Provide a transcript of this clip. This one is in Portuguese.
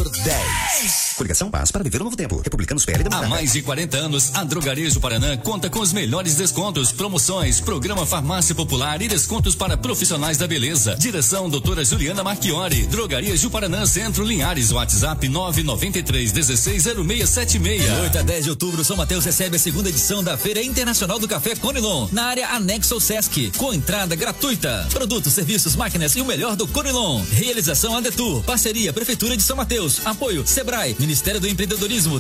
Cor 10. Coligação Paz para viver o novo tempo. Republicanos PL da Há mais de 40 anos, a Drogarias do Paraná conta com os melhores descontos, promoções, programa Farmácia Popular e descontos para profissionais da beleza. Direção doutora Juliana Marchiori. Drogarias do Paraná, Centro Linhares. WhatsApp 993160676. De 8 a 10 de outubro, São Mateus recebe a segunda edição da Feira Internacional do Café Conilon, na área anexa ao Sesc, com entrada gratuita. Produtos, serviços, máquinas e o melhor do Conilon. Realização Adetur, parceria Prefeitura de São Mateus, apoio Sebrae, Ministério do Empreendedorismo,